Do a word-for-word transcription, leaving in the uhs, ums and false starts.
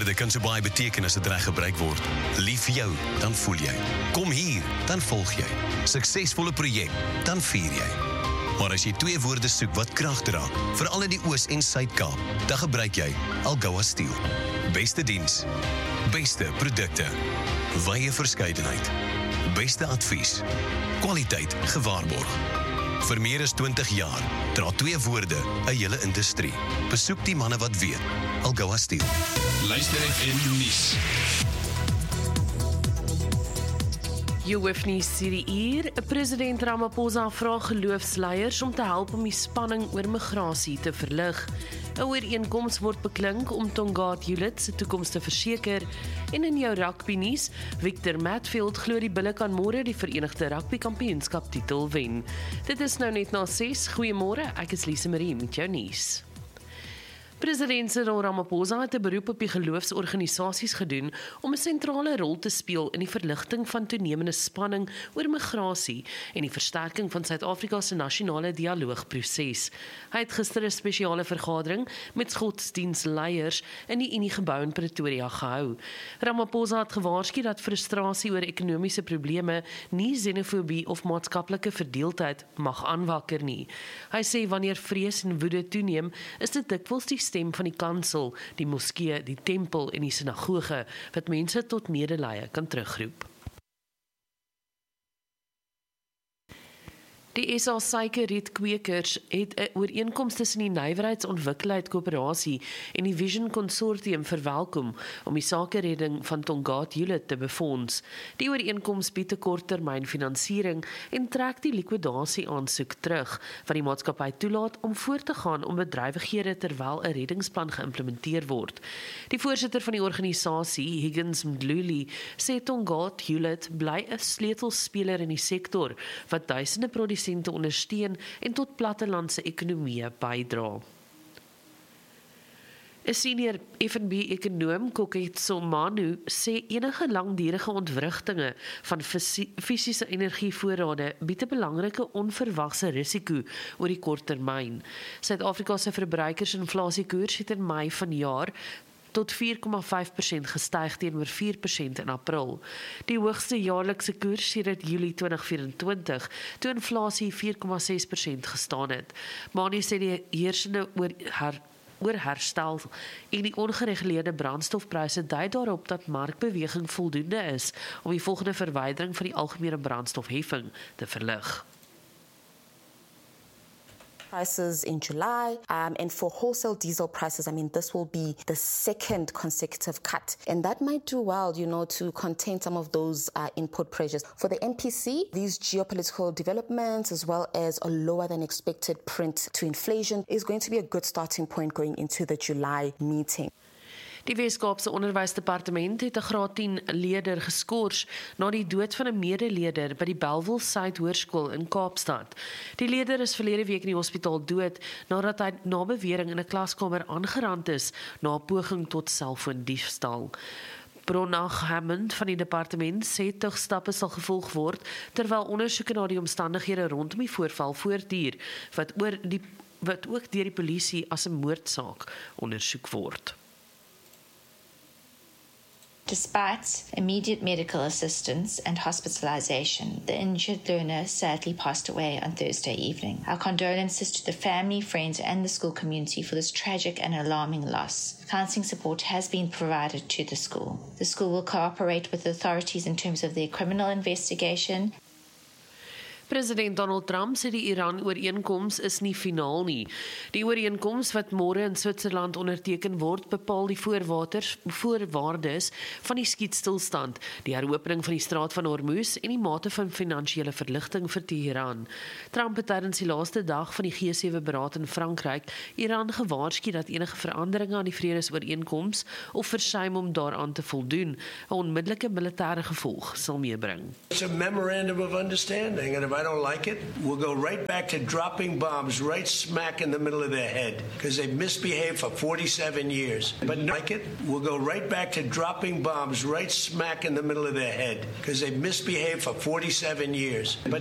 Woorde kan so baie beteken as dit reg gebruik word. Lief vir jou, dan voel jy. Kom hier, dan volg jy. Suksesvolle projek, dan vier jy. Maar as jy twee woorde soek wat krag dra, veral in die Oos- en Suid-Kaap, dan gebruik jy Algoa Steel. Beste diens, beste produkte, wye verskeidenheid, beste advies, kwaliteit gewaarborg. Vir meer as twintig jaar dra twee woorde 'n hele industrie. Besoek die manne wat weet. Algoa Steel. Luister F M nuus. Jy hoef nie hierdie uur. President Ramaphosa vra geloofsleiers om te help om die spanning oor migrasie te verlig. 'n Ooreenkoms word beklink om Tongaat Hulett se toekoms te verseker. En in jou rugby nuus, Victor Matfield glo die Bulle kan môre die Verenigde Rugby Kampioenskap titel wen. Dit is nou net na ses. Goeiemôre, ek is Lise Marie met jou nuus. President Cyril Ramaphosa het 'n beroep op die geloofsorganisasies gedoen om 'n sentrale rol te speel in die verligting van toenemende spanning oor migrasie en die versterking van Suid-Afrika se nasionale dialoogproses. Hy het gister 'n spesiale vergadering met godsdienstleiers in die Uniegebou in Pretoria gehou. Ramaphosa het gewaarsku dat frustrasie oor ekonomiese probleme nie xenofobie of maatskaplike verdeeldheid mag aanwakker nie. Hy sê wanneer vrees en woede toeneem, is dit dikwels die stem van die kansel, die moskee, die tempel en die sinagoge wat mense tot medelee kan terugroep. Die S A suikerrietkweekers het 'n ooreenkoms tussen die Nywerheidsontwikkelheid Koöperasie en die Vision Consortium verwelkom om die sakeredding van Tongaat Hulett te befonds. Die ooreenkoms bied 'n korttermyn finansiering en trek die likwidasie aansoek terug, wat die maatskappy toelaat om voort te gaan om bedrywighede terwyl 'n reddingsplan geïmplementeer word. Die voorsitter van die organisasie, Higgins Mdluli, sê Tongaat Hulett bly 'n sleutelspeler in die sektor wat duisende produsente te ondersteun en tot plattelandse ekonomie bydra. 'n Senior F en B-ekonoom, Koketso Manu, sê enige langdurige ontwrigtinge van fisiese energievoorrade bied 'n belangrike onverwagse risiko oor die kort termyn. Suid-Afrika se verbruikersinflasiekoers het in Mei vanjaar tot vier komma vyf persent gestyg teenoor vier persent in April. Die hoogste jaarlikse koers sedert Julie twintig vyf-en-twintig, toe inflasie vier komma ses persent gestaan het. Manu sê die heersende oor her, oor herstel en die ongereguleerde brandstofpryse dui daarop dat markbeweging voldoende is om die volgende verwydering van die algemene brandstofheffing te verlig. Prices in July, um, and for wholesale diesel prices, I mean, this will be the second consecutive cut, and that might do well, you know, to contain some of those uh, input pressures. For the M P C, these geopolitical developments, as well as a lower than expected print to inflation, is going to be a good starting point going into the July meeting. Die Wes-Kaapse Onderwysdepartement het 'n graad tien leerder geskort na die dood van 'n medeleder by die Bellville Suid Hoërskool in Kaapstad. Die leerder is verlede week in die hospitaal dood nadat hy na bewering in 'n klaskamer aangerand is na 'n poging tot selfoondiefstal. Bronach Hammond van die departement sê tugstappe sal gevolg word terwyl ondersoeke na die omstandighede rondom die voorval voortduur wat oor die wat ook deur die polisie as 'n moordsaak ondersoek word. Despite immediate medical assistance and hospitalization, the injured learner sadly passed away on Thursday evening. Our condolences to the family, friends, and the school community for this tragic and alarming loss. Counselling support has been provided to the school. The school will cooperate with the authorities in terms of their criminal investigation. President Donald Trump sê die Iran-ooreenkoms is nie finaal nie. Die ooreenkoms wat môre in Switserland onderteken word, bepaal die voorwaters, voorwaardes van die skietstilstand, die heropening van die straat van Hormuz en die mate van finansiële verligting vir Teheran. Trump het tydens die laaste dag van die G sewe beraad in Frankryk Iran gewaarsku dat enige veranderinge aan die vredesooreenkoms of versuim om daaraan te voldoen 'n onmiddellike militêre gevolg sal meebring. It's a memorandum of understanding, and if I don't like it, we'll go right back to dropping bombs right smack in the middle of their head because they've misbehaved for forty-seven years. But not like it, we'll go right back to dropping bombs right smack in the middle of their head because they've misbehaved for forty-seven years. But